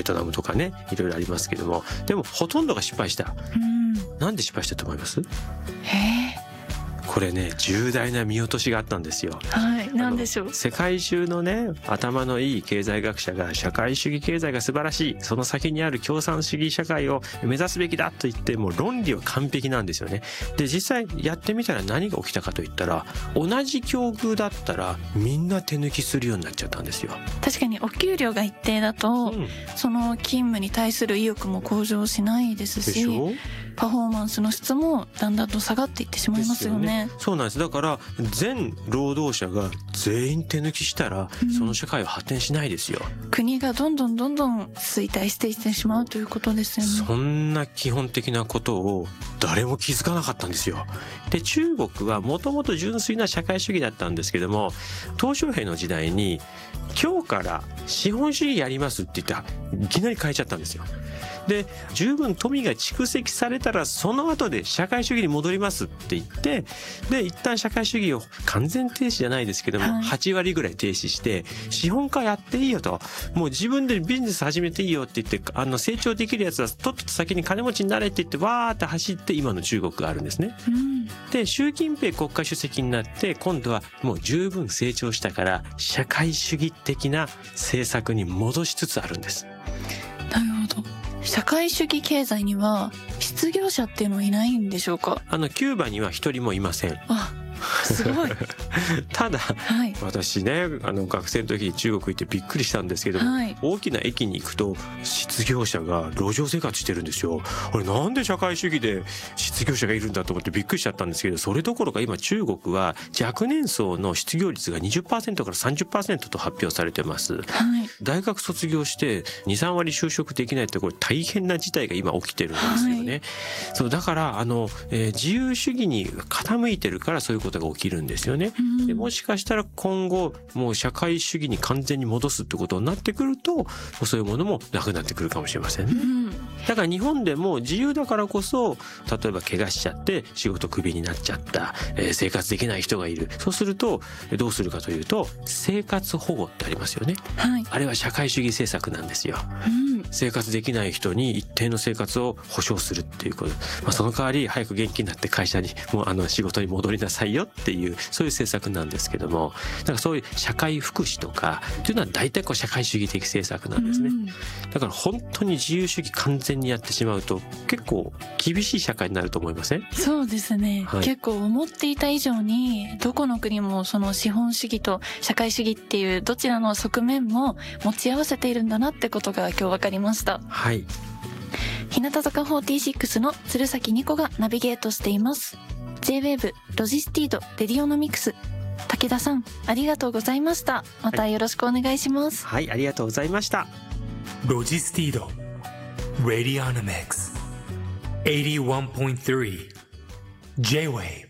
トナムとかね、いろいろありますけども、でもほとんどが失敗した。なんで失敗したと思います？これね、重大な見落としがあったんですよ。 はい、なんでしょう。 世界中のね、頭のいい経済学者が社会主義経済が素晴らしい、その先にある共産主義社会を目指すべきだと言って、もう論理は完璧なんですよね。で、実際やってみたら何が起きたかといったら、同じ境遇だったらみんな手抜きするようになっちゃったんですよ。 確かにお給料が一定だと、その勤務に対する意欲も向上しないですし、 でしょ？ パフォーマンスの質もだんだんと下がっていってしまいますよね。 そうなんです。だから全労働者が全員手抜きしたら、その社会は発展しないですよ。 国がどんどん衰退していってしまうということですよね。 そんな基本的なことを誰も気づかなかったんですよ。で、中国はもともと純粋な社会主義だったんですけども、鄧小平の時代に今日から資本主義やりますって言っていきなり変えちゃったんですよ。で、十分富が蓄積されたらその後で社会主義に戻りますって言って、で一旦社会主義を完全停止じゃないですけども、8割ぐらい停止して資本家やっていいよと、もう自分でビジネス始めていいよって言って、成長できるやつはとっとと先に金持ちになれって言ってわーって走って今の中国があるんですね。で、習近平国家主席になって今度はもう十分成長したから社会主義的な政策に戻しつつあるんです。 なるほど。社会主義経済には失業者っていうのはいないんでしょうか？ キューバには一人もいません。 すごい。 ただ、私ね、学生の時に中国行ってびっくりしたんですけども、大きな駅に行くと失業者が路上生活してるんですよ。あれ、なんで社会主義で失業者がいるんだと思ってびっくりしちゃったんですけど、それどころか今中国は若年層の失業率が 20% から 30% と発表されてます。大学卒業して2、3割就職できないって、これ大変な事態が今起きてるんですよね。そう、だから自由主義に傾いてるからそういうことが起きるんですよね。で、もしかしたら今後もう社会主義に完全に戻すってことになってくると、そういうものもなくなってくるかもしれませんね。だから日本でも自由だからこそ、例えば怪我しちゃって仕事クビになっちゃった、生活できない人がいる。そうするとどうするかというと、生活保護ってありますよね。あれは社会主義政策なんですよ。生活できない人に一定の生活を保障するっていうこと。その代わり早く元気になって会社に仕事に戻りなさいよっていう、そういう政策なんですけども、なんかそういう社会福祉とかっていうのは大体社会主義的政策なんですね。だから本当に自由主義完全にやってしまうと結構厳しい社会になると思いません？ そうですね。結構思っていた以上にどこの国もその資本主義と社会主義っていうどちらの側面も持ち合わせているんだなってことが今日分かりました。日向坂46の鶴崎ニコがナビゲートしています。J-Wave ロジスティードレディオノミクス、武田さんありがとうございました。またよろしくお願いします。 ありがとうございました。 ロジスティードレディオノミクス 81.3 J-Wave